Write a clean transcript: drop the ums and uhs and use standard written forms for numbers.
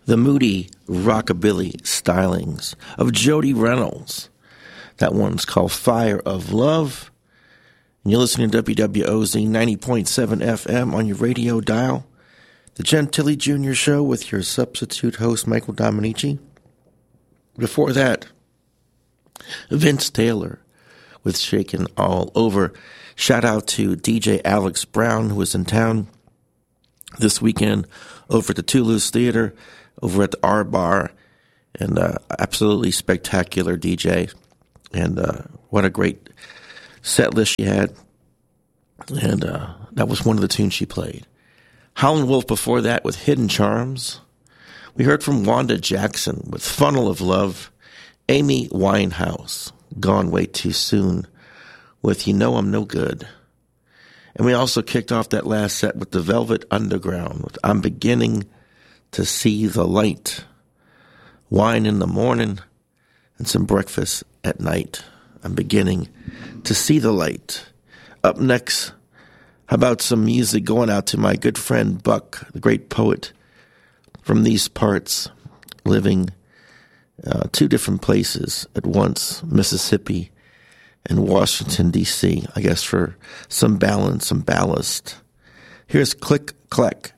the moody rockabilly stylings of Jody Reynolds. That one's called Fire of Love. And you're listening to WWOZ 90.7 FM on your radio dial. The Gentili Jr. Show with your substitute host, Michael Dominici. Before that, Vince Taylor with Shakin' All Over. Shout out to DJ Alex Brown, who was in town this weekend over at the Toulouse Theater, over at the R Bar, and absolutely spectacular DJ. And what a great set list she had. And that was one of the tunes she played. Howlin' Wolf before that with Hidden Charms. We heard from Wanda Jackson with Funnel of Love. Amy Winehouse, Gone Way Too Soon, with You Know I'm No Good. And we also kicked off that last set with the Velvet Underground with I'm Beginning to See the Light. Wine in the morning and some breakfast at night. I'm beginning to see the light. Up next, how about some music going out to my good friend Buck, the great poet from these parts, living two different places at once, Mississippi and Washington, D.C., I guess for some balance, some ballast. Here's Click Clack.